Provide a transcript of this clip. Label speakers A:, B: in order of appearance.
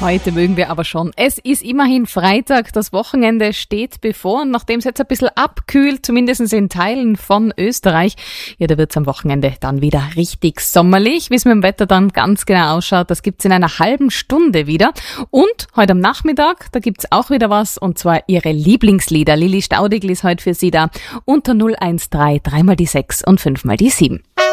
A: Heute mögen wir aber schon. Es ist immerhin Freitag, das Wochenende steht bevor und nachdem es jetzt ein bisschen abkühlt, zumindest in Teilen von Österreich, ja, da wird es am Wochenende dann wieder richtig sommerlich. Wie es mit dem Wetter dann ganz genau ausschaut, das gibt's in einer halben Stunde wieder. Und heute am Nachmittag, da gibt's auch wieder was und zwar Ihre Lieblingslieder. Lili Staudigl ist heute für Sie da unter 013 3 mal die 6 und 5 mal die 7.